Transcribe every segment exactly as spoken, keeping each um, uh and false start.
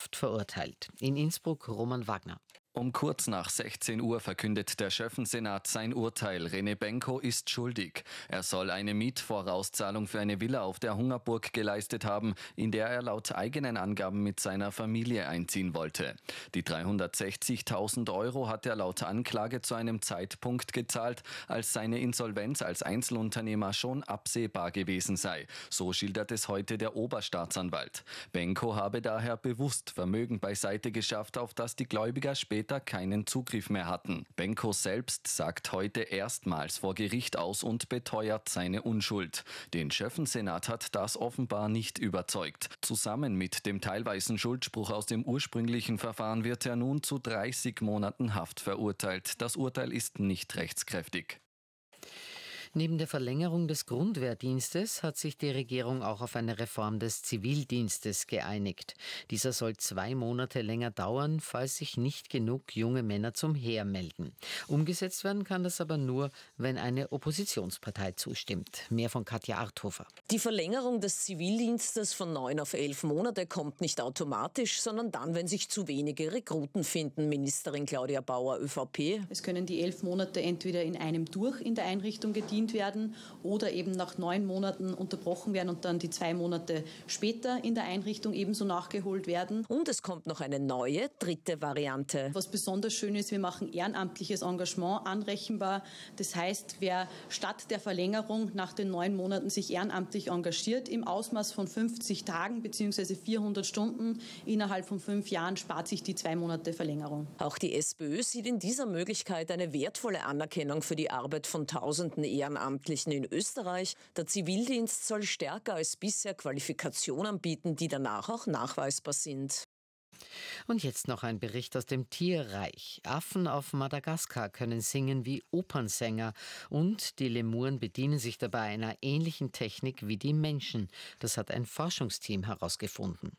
verurteilt. In Innsbruck Roman Wagner. Um kurz nach sechzehn Uhr verkündet der Schöffensenat sein Urteil. René Benko ist schuldig. Er soll eine Mietvorauszahlung für eine Villa auf der Hungerburg geleistet haben, in der er laut eigenen Angaben mit seiner Familie einziehen wollte. Die dreihundertsechzigtausend Euro hat er laut Anklage zu einem Zeitpunkt gezahlt, als seine Insolvenz als Einzelunternehmer schon absehbar gewesen sei. So schildert es heute der Oberstaatsanwalt. Benko habe daher bewusst Vermögen beiseite geschafft, auf das die Gläubiger später keinen Zugriff mehr hatten. Benko selbst sagt heute erstmals vor Gericht aus und beteuert seine Unschuld. Den Schöffensenat hat das offenbar nicht überzeugt. Zusammen mit dem teilweisen Schuldspruch aus dem ursprünglichen Verfahren wird er nun zu dreißig Monaten Haft verurteilt. Das Urteil ist nicht rechtskräftig. Neben der Verlängerung des Grundwehrdienstes hat sich die Regierung auch auf eine Reform des Zivildienstes geeinigt. Dieser soll zwei Monate länger dauern, falls sich nicht genug junge Männer zum Heer melden. Umgesetzt werden kann das aber nur, wenn eine Oppositionspartei zustimmt. Mehr von Katja Arthofer. Die Verlängerung des Zivildienstes von neun auf elf Monate kommt nicht automatisch, sondern dann, wenn sich zu wenige Rekruten finden. Ministerin Claudia Bauer, ÖVP. Es können die elf Monate entweder in einem durch in der Einrichtung gedient werden oder eben nach neun Monaten unterbrochen werden und dann die zwei Monate später in der Einrichtung ebenso nachgeholt werden. Und es kommt noch eine neue, dritte Variante. Was besonders schön ist, wir machen ehrenamtliches Engagement anrechenbar. Das heißt, wer statt der Verlängerung nach den neun Monaten sich ehrenamtlich engagiert, im Ausmaß von fünfzig Tagen bzw. vierhundert Stunden innerhalb von fünf Jahren, spart sich die zwei Monate Verlängerung. Auch die SPÖ sieht in dieser Möglichkeit eine wertvolle Anerkennung für die Arbeit von tausenden Ehrenamtlichen in Österreich. Der Zivildienst soll stärker als bisher Qualifikationen bieten, die danach auch nachweisbar sind. Und jetzt noch ein Bericht aus dem Tierreich. Affen auf Madagaskar können singen wie Opernsänger und die Lemuren bedienen sich dabei einer ähnlichen Technik wie die Menschen. Das hat ein Forschungsteam herausgefunden.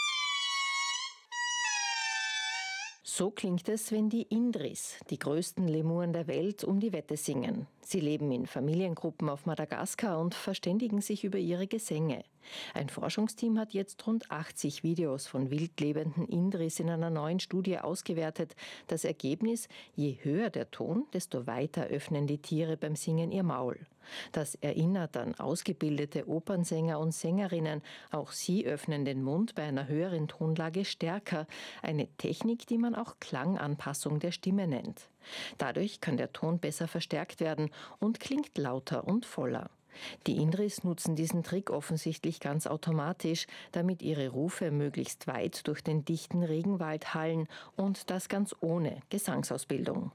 So klingt es, wenn die Indris, die größten Lemuren der Welt, um die Wette singen. Sie leben in Familiengruppen auf Madagaskar und verständigen sich über ihre Gesänge. Ein Forschungsteam hat jetzt rund achtzig Videos von wildlebenden Indris in einer neuen Studie ausgewertet. Das Ergebnis: Je höher der Ton, desto weiter öffnen die Tiere beim Singen ihr Maul. Das erinnert an ausgebildete Opernsänger und Sängerinnen. Auch sie öffnen den Mund bei einer höheren Tonlage stärker. Eine Technik, die man auch Klanganpassung der Stimme nennt. Dadurch kann der Ton besser verstärkt werden und klingt lauter und voller. Die Indris nutzen diesen Trick offensichtlich ganz automatisch, damit ihre Rufe möglichst weit durch den dichten Regenwald hallen, und das ganz ohne Gesangsausbildung.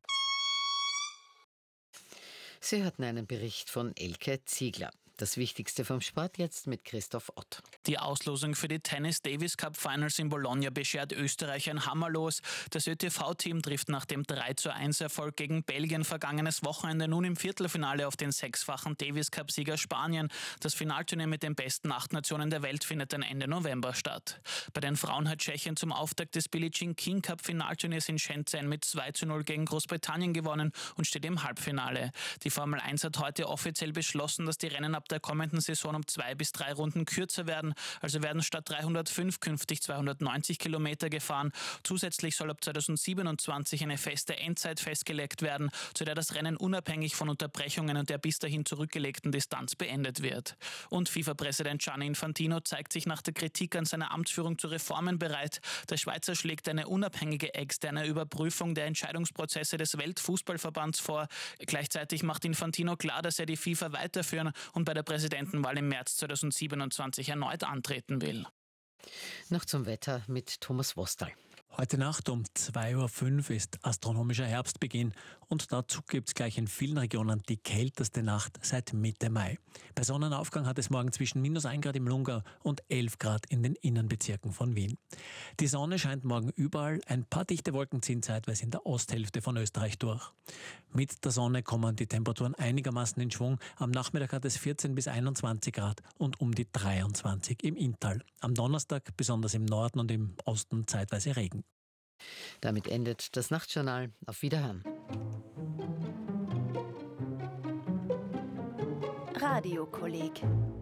Sie hatten einen Bericht von Elke Ziegler. Das Wichtigste vom Sport jetzt mit Christoph Ott. Die Auslosung für die Tennis Davis Cup Finals in Bologna beschert Österreich ein Hammerlos. Das Ö T V-Team trifft nach dem drei zu eins Erfolg gegen Belgien vergangenes Wochenende nun im Viertelfinale auf den sechsfachen Davis Cup-Sieger Spanien. Das Finalturnier mit den besten acht Nationen der Welt findet dann Ende November statt. Bei den Frauen hat Tschechien zum Auftakt des Billie Jean King Cup Finalturniers in Shenzhen mit zwei zu null gegen Großbritannien gewonnen und steht im Halbfinale. Die Formel eins hat heute offiziell beschlossen, dass die Rennen ab der kommenden Saison um zwei bis drei Runden kürzer werden. Also werden statt dreihundertfünf künftig zweihundertneunzig Kilometer gefahren. Zusätzlich soll ab zweitausendsiebenundzwanzig eine feste Endzeit festgelegt werden, zu der das Rennen unabhängig von Unterbrechungen und der bis dahin zurückgelegten Distanz beendet wird. Und FIFA-Präsident Gianni Infantino zeigt sich nach der Kritik an seiner Amtsführung zu Reformen bereit. Der Schweizer schlägt eine unabhängige externe Überprüfung der Entscheidungsprozesse des Weltfußballverbands vor. Gleichzeitig macht Infantino klar, dass er die FIFA weiterführen und bei der Präsidentenwahl im März zweitausendsiebenundzwanzig erneut antreten will. Noch zum Wetter mit Thomas Wostal. Heute Nacht um zwei Uhr fünf ist astronomischer Herbstbeginn und dazu gibt es gleich in vielen Regionen die kälteste Nacht seit Mitte Mai. Bei Sonnenaufgang hat es morgen zwischen minus ein Grad im Lungau und elf Grad in den Innenbezirken von Wien. Die Sonne scheint morgen überall, ein paar dichte Wolken ziehen zeitweise in der Osthälfte von Österreich durch. Mit der Sonne kommen die Temperaturen einigermaßen in Schwung. Am Nachmittag hat es vierzehn bis einundzwanzig Grad und um die dreiundzwanzig im Inntal. Am Donnerstag besonders im Norden und im Osten zeitweise Regen. Damit endet das Nachtjournal. Auf Wiederhören. Radiokolleg